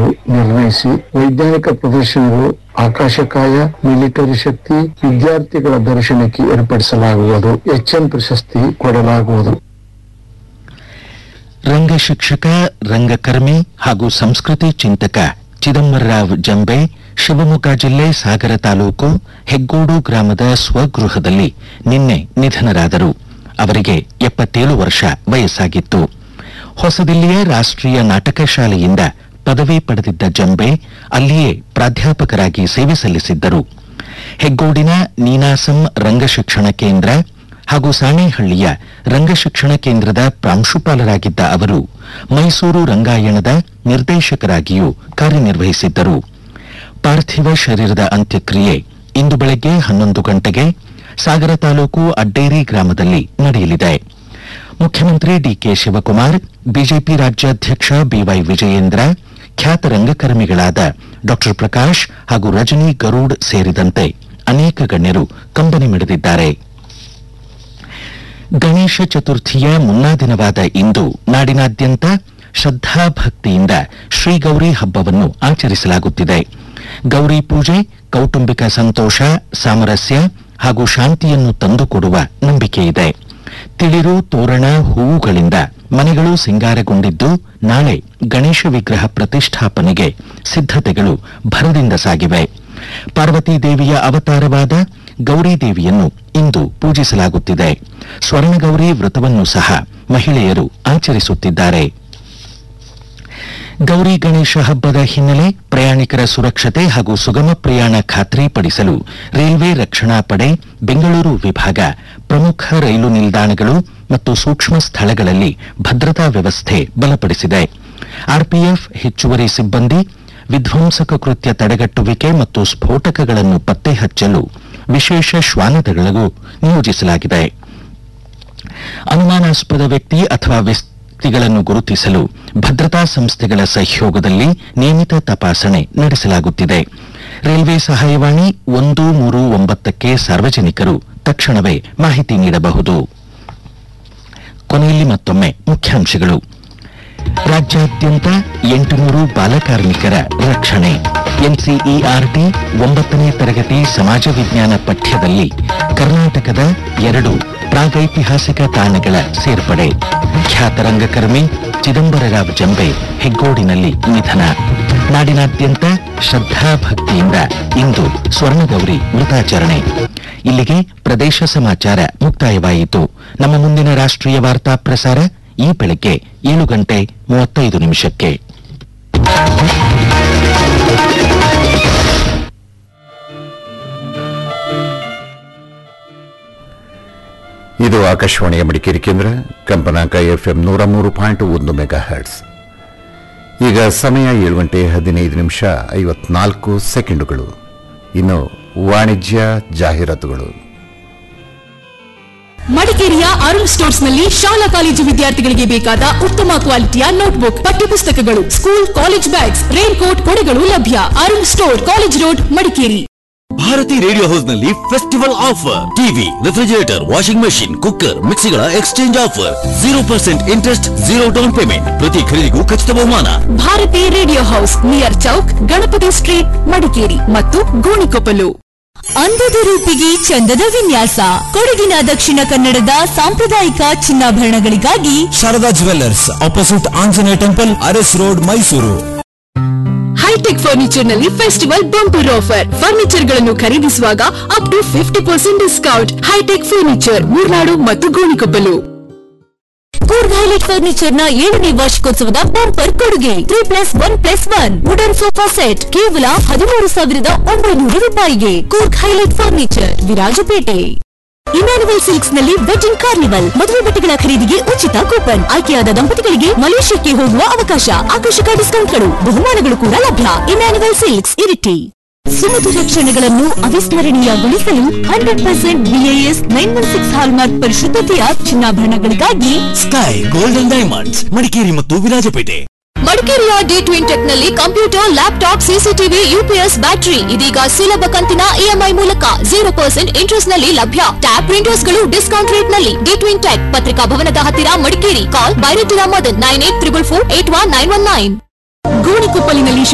ಎಂದು ನಿರ್ಣಯಿಸಿ ವೈಜ್ಞಾನಿಕ ಪ್ರದರ್ಶನಗಳು, ಆಕಾಶಕಾಯ, ಮಿಲಿಟರಿ ಶಕ್ತಿ, ವಿದ್ಯಾರ್ಥಿಗಳ ದರ್ಶನಕ್ಕೆ ಏರ್ಪಡಿಸಲಾಗುವುದು. HN ಪ್ರಶಸ್ತಿ ಕೊಡಲಾಗುವುದು. ರಂಗ ಶಿಕ್ಷಕ, ರಂಗಕರ್ಮಿ ಹಾಗೂ ಸಂಸ್ಕೃತಿ ಚಿಂತಕ ಚಿದಂಬರರಾವ್ ಜಂಬೆ ಶಿವಮೊಗ್ಗ ಜಿಲ್ಲೆ ಸಾಗರ ತಾಲೂಕು ಹೆಗ್ಗೋಡು ಗ್ರಾಮದ ಸ್ವಗೃಹದಲ್ಲಿ ನಿನ್ನೆ ನಿಧನರಾದರು. ಅವರಿಗೆ 77 ವರ್ಷ ವಯಸ್ಸಾಗಿತ್ತು. ಹೊಸದಿಲ್ಲಿಯ ರಾಷ್ಟ್ರೀಯ ನಾಟಕ ಶಾಲೆಯಿಂದ ಪದವಿ ಪಡೆದಿದ್ದ ಜಂಬೆ ಅಲ್ಲಿಯೇ ಪ್ರಾಧ್ಯಾಪಕರಾಗಿ ಸೇವೆ ಸಲ್ಲಿಸಿದ್ದರು. ಹೆಗ್ಗೋಡಿನ ನೀನಾಸಂ ರಂಗಶಿಕ್ಷಣ ಕೇಂದ್ರ ಹಾಗೂ ಸಾಣೇಹಳ್ಳಿಯ ರಂಗಶಿಕ್ಷಣ ಕೇಂದ್ರದ ಪ್ರಾಂಶುಪಾಲರಾಗಿದ್ದ ಅವರು ಮೈಸೂರು ರಂಗಾಯಣದ ನಿರ್ದೇಶಕರಾಗಿಯೂ ಕಾರ್ಯನಿರ್ವಹಿಸಿದ್ದರು. ಪಾರ್ಥಿವ ಶರೀರದ ಅಂತ್ಯಕ್ರಿಯೆ ಇಂದು ಬೆಳಗ್ಗೆ 11 ಗಂಟೆಗೆ ಸಾಗರ ತಾಲೂಕು ಅಡ್ಡೇರಿ ಗ್ರಾಮದಲ್ಲಿ ನಡೆಯಲಿದೆ. ಮುಖ್ಯಮಂತ್ರಿ ಡಿಕೆ ಶಿವಕುಮಾರ್, ಬಿಜೆಪಿ ರಾಜ್ಯಾಧ್ಯಕ್ಷ ಬಿವೈ ವಿಜಯೇಂದ್ರ, ಖ್ಯಾತ ರಂಗಕರ್ಮಿಗಳಾದ ಡಾ ಪ್ರಕಾಶ್ ಹಾಗೂ ರಜನಿ ಗರುಡ್ ಸೇರಿದಂತೆ ಅನೇಕ ಗಣ್ಯರು ಕಂಬನಿ ಮಿಡಿದಿದ್ದಾರೆ. ಗಣೇಶ ಚತುರ್ಥಿಯ ಮುನ್ನಾ ದಿನವಾದ ಇಂದು ನಾಡಿನಾದ್ಯಂತ ಶ್ರದ್ಧಾಭಕ್ತಿಯಿಂದ ಶ್ರೀಗೌರಿ ಹಬ್ಬವನ್ನು ಆಚರಿಸಲಾಗುತ್ತಿದೆ. ಗೌರಿ ಪೂಜೆ ಕೌಟುಂಬಿಕ ಸಂತೋಷ, ಸಾಮರಸ್ಯ ಹಾಗೂ ಶಾಂತಿಯನ್ನು ತಂದುಕೊಡುವ ನಂಬಿಕೆಯಿದೆ. ತಿಳಿರು, ತೋರಣ, ಹೂವುಗಳಿಂದ ಮನೆಗಳು ಸಿಂಗಾರಗೊಂಡಿದ್ದು ನಾಳೆ ಗಣೇಶ ವಿಗ್ರಹ ಪ್ರತಿಷ್ಠಾಪನೆಗೆ ಸಿದ್ಧತೆಗಳು ಭರದಿಂದ ಸಾಗಿವೆ. ಪಾರ್ವತಿ ದೇವಿಯ ಅವತಾರವಾದ ಗೌರಿ ದೇವಿಯನ್ನು ಇಂದು ಪೂಜಿಸಲಾಗುತ್ತಿದೆ. ಸ್ವರ್ಣಗೌರಿ ವ್ರತವನ್ನು ಸಹ ಮಹಿಳೆಯರು ಆಚರಿಸುತ್ತಿದ್ದಾರೆ. ಗೌರಿ ಗಣೇಶ ಹಬ್ಬದ ಹಿನ್ನೆಲೆ ಪ್ರಯಾಣಿಕರ ಸುರಕ್ಷತೆ ಹಾಗೂ ಸುಗಮ ಪ್ರಯಾಣ ಖಾತ್ರಿಪಡಿಸಲು ರೈಲ್ವೆ ರಕ್ಷಣಾ ಪಡೆ ಬೆಂಗಳೂರು ವಿಭಾಗ ಪ್ರಮುಖ ರೈಲು ನಿಲ್ದಾಣಗಳು ಮತ್ತು ಸೂಕ್ಷ್ಮ ಸ್ಥಳಗಳಲ್ಲಿ ಭದ್ರತಾ ವ್ಯವಸ್ಥೆ ಬಲಪಡಿಸಿದೆ. ಆರ್ಪಿಎಫ್ ಹೆಚ್ಚುವರಿ ಸಿಬ್ಬಂದಿ ವಿಧ್ವಂಸಕ ಕೃತ್ಯ ತಡೆಗಟ್ಟುವಿಕೆ ಮತ್ತು ಸ್ಫೋಟಕಗಳನ್ನು ಪತ್ತೆ ಹಚ್ಚಲು ವಿಶೇಷ ಶ್ವಾನದಳಗಳು ನಿಯೋಜಿಸಲಾಗಿದೆ. ಅನುಮಾನಾಸ್ಪದ ವ್ಯಕ್ತಿ ಅಥವಾ ವ್ಯಕ್ತಿಗಳನ್ನು ಗುರುತಿಸಲು ಭದ್ರತಾ ಸಂಸ್ಥೆಗಳ ಸಹಯೋಗದಲ್ಲಿ ನಿಯಮಿತ ತಪಾಸಣೆ ನಡೆಸಲಾಗುತ್ತಿದೆ. ರೈಲ್ವೆ ಸಹಾಯವಾಣಿ 139ಕ್ಕೆ ಸಾರ್ವಜನಿಕರು ತಕ್ಷಣವೇ ಮಾಹಿತಿ ನೀಡಬಹುದು. ಕೊನೆಯಲ್ಲಿ ಮತ್ತೊಮ್ಮೆ ಮುಖ್ಯಾಂಶಗಳು. ರಾಜ್ಯಾದ್ಯಂತ 800 ಬಾಲಕಾರ್ಮಿಕರ ರಕ್ಷಣೆ. ಎನ್ಸಿಇಆರ್ಟಿ 9ನೇ ತರಗತಿ ಸಮಾಜ ವಿಜ್ಞಾನ ಪಠ್ಯದಲ್ಲಿ ಕರ್ನಾಟಕದ 2 ಪ್ರಾಗೈತಿಹಾಸಿಕ ತಾಣಗಳ ಸೇರ್ಪಡೆ. ಖ್ಯಾತ ರಂಗಕರ್ಮಿ ಚಿದಂಬರರಾವ್ ಜಂಬೆ ಹೆಗ್ಗೋಡಿನಲ್ಲಿ ನಿಧನ. ನಾಡಿನಾದ್ಯಂತ ಶ್ರದ್ಧಾಭಕ್ತಿಯಿಂದ ಇಂದು ಸ್ವರ್ಣಗೌರಿ ವ್ರತಾಚರಣೆ. ಇಲ್ಲಿಗೆ ಪ್ರದೇಶ ಸಮಾಚಾರ ಮುಕ್ತಾಯವಾಯಿತು. ನಮ್ಮ ಮುಂದಿನ ರಾಷ್ಟ್ರೀಯ ವಾರ್ತಾ ಪ್ರಸಾರ ಈ ಬೆಳಗ್ಗೆ 7:35. ಇದು ಆಕಾಶವಾಣಿಯ ಮಡಿಕೇರಿ ಕೇಂದ್ರ, ಕಂಪನಾಂಕ FM 103.1 ಮೆಗಾಹರ್ಟ್ಸ್. ಈಗ ಸಮಯ 7:15:54. ಇನ್ನು ವಾಣಿಜ್ಯ ಜಾಹೀರಾತುಗಳು. ಮಡಿಕೇರಿಯ ಅರುಣ್ ಸ್ಟೋರ್ಸ್ನಲ್ಲಿ ಶಾಲಾ ಕಾಲೇಜು ವಿದ್ಯಾರ್ಥಿಗಳಿಗೆ ಬೇಕಾದ ಉತ್ತಮ ಕ್ವಾಲಿಟಿಯ ನೋಟ್ಬುಕ್, ಪಠ್ಯಪುಸ್ತಕಗಳು, school college bags, rain coat, ಕೊಡೆಗಳು ಲಭ್ಯ. Arun store, college road, Madikeri. Bharati radio house ನಲ್ಲಿ festival offer. TV, refrigerator, washing machine, cooker, ಮಿಕ್ಸಿಗಳ exchange offer. 0% interest, 0 down payment. ಪ್ರತಿ ಖರೀದಿಗೂ ಖಚಿತ ಬಹುಮಾನ. Bharati radio house, near Chowk, Ganapati street, Madikeri ಮತ್ತು ಗೋಣಿಕೊಪ್ಪಲು. ಅಂದದ ರೂಪಿಗೆ ಚಂದದ ವಿನ್ಯಾಸ. ಕೊಡಗಿನ ದಕ್ಷಿಣ ಕನ್ನಡದ ಸಾಂಪ್ರದಾಯಿಕ ಚಿನ್ನಾಭರಣಗಳಿಗಾಗಿ Sharada jewellers, opposite Anjaneya temple, Aras road, Mysuru. High tech furniture ನಲ್ಲಿ ಫೆಸ್ಟಿವಲ್ ಬಂಪರ್ ಆಫರ್. ಫರ್ನಿಚರ್ ಗಳನ್ನು ಖರೀದಿಸುವಾಗ up to 50% discount. High tech furniture, Murnad ಮತ್ತು ಗೋಣಿಕೊಪ್ಪಲು. ಕೂರ್ಗ್ ಹೈಲೈಟ್ ಫರ್ನಿಚರ್ ನ 7ನೇ ವಾರ್ಷಿಕೋತ್ಸವದ ಬಂಪರ್ ಕೊಡುಗೆ 3+1+1 ವುಡನ್ ಸೋಫಾ ಸೆಟ್ ಕೇವಲ 13,900 ರೂಪಾಯಿಗೆ. Coorg highlight furniture, Virajpet. Immanuel silks ನಲ್ಲಿ ವೆಡ್ಡಿಂಗ್ ಕಾರ್ನಿವಲ್. ಮದುವೆ ಬಟ್ಟೆಗಳ ಖರೀದಿಗೆ ಉಚಿತ ಕೂಪನ್. ಆಯ್ಕೆಯಾದ ದಂಪತಿಗಳಿಗೆ ಮಲೇಷ್ಯಾಕ್ಕೆ ಹೋಗುವ ಅವಕಾಶ. ಆಕರ್ಷಕ ಡಿಸ್ಕೌಂಟ್ಗಳು, ಬಹುಮಾನಗಳು ಕೂಡ ಲಭ್ಯ. Immanuel silks, Iritty. ಸುಮಧುರ ಕ್ಷಣಗಳನ್ನು ಅವಿಸ್ಮರಣೀಯಗೊಳಿಸಲು 100% BIS 916 hallmark ಪರಿಶುದ್ಧತೆಯ ಚಿನ್ನಾಭರಣಗಳಿಗಾಗಿ sky golden diamonds, Madikeri ಮತ್ತು ವಿರಾಜಪೇಟೆ. ಮಡಿಕೇರಿಯ D-Twin Tech ನಲ್ಲಿ computer, laptop, CCTV, UPS, battery ಇದೀಗ ಸುಲಭ ಕಂತಿನ EMI ಮೂಲಕ 0% ಇಂಟ್ರೆಸ್ಟ್ ನಲ್ಲಿ ಲಭ್ಯ. ಟ್ಯಾಬ್ ಪ್ರಿಂಟರ್ಸ್ ಗಳು ಡಿಸ್ಕೌಂಟ್ ರೇಟ್ ನಲ್ಲಿ. D-Twin Tech, ಪತ್ರಿಕಾ ಭವನದ ಹತ್ತಿರ, ಮಡಿಕೇರಿ. ಕಾಲ್ ಬೈರೇಟಿರಾ ಮದನ್ 9844481919. ಗೋಣಿಕೊಪ್ಪಲಿನಲ್ಲಿ